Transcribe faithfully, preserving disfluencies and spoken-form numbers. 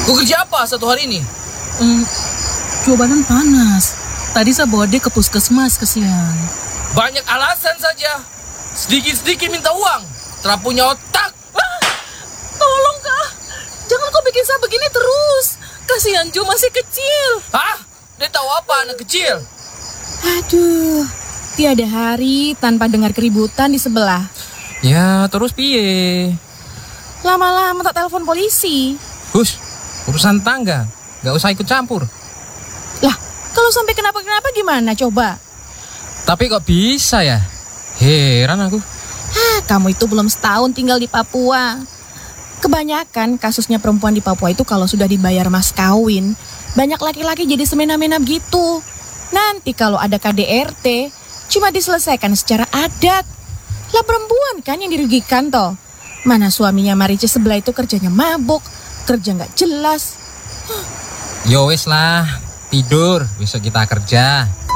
Kau kerja apa satu hari ini? Hmm, badan panas. Tadi saya bawa dia ke puskesmas, kesian. Banyak alasan saja. Sedikit-sedikit minta uang. Tak punya otak. Ah, tolong kak, jangan kau bikin saya begini terus. Kasihan Jo masih kecil. Hah? Dia tahu apa anak kecil? Aduh, tiada hari tanpa dengar keributan di sebelah. Ya, terus piye? Lama-lama tak telepon polisi. Hus, urusan tangga. Gak usah ikut campur. Lah, kalau sampai kenapa-kenapa gimana coba? Tapi kok bisa ya? Heran aku. Hah, kamu itu belum setahun tinggal di Papua. Kebanyakan kasusnya perempuan di Papua itu kalau sudah dibayar mas kawin, banyak laki-laki jadi semena-mena gitu. Nanti kalau ada K D R T, cuma diselesaikan secara adat. Lah perempuan kan yang dirugikan toh. Mana suaminya Marice sebelah itu kerjanya mabuk, kerja nggak jelas. Yo wis lah, tidur, besok kita kerja.